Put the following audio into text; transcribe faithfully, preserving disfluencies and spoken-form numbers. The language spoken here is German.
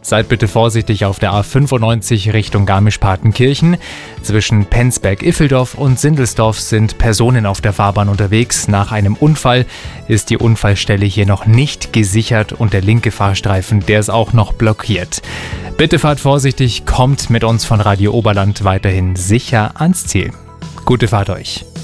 Seid bitte vorsichtig auf der A fünfundneunzig Richtung Garmisch-Partenkirchen. Zwischen Penzberg-Iffeldorf und Sindelsdorf sind Personen auf der Fahrbahn unterwegs. Nach einem Unfall ist die Unfallstelle hier noch nicht gesichert und der linke Fahrstreifen, der ist auch noch blockiert. Bitte fahrt vorsichtig, kommt mit uns von Radio Oberland weiterhin sicher ans Ziel. Gute Fahrt euch!